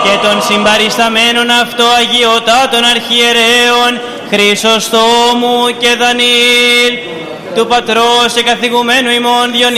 και των συμπαρισταμένων αυτό αγιωτάτων αρχιερέων Χρυσοστόμου και Δανίλ, του πατρός και καθηγουμένου ημών Διονύσου